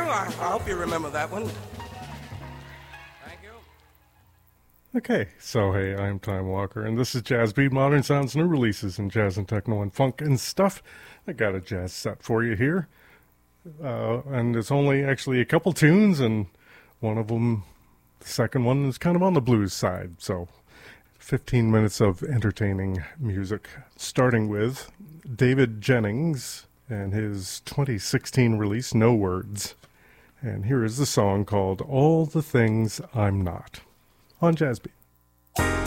I hope you remember that one. Thank you. Okay, so hey, I'm Time Walker, and this is Jazz Beat, Modern Sounds, new releases in jazz and techno and funk and stuff. I got a jazz set for you here, and it's only actually a couple tunes, and one of them, the second one, is kind of on the blues side, so 15 minutes of entertaining music, starting with David Jennings and his 2016 release, No Words. And here is the song called All the Things I'm Not on Jazz Beat.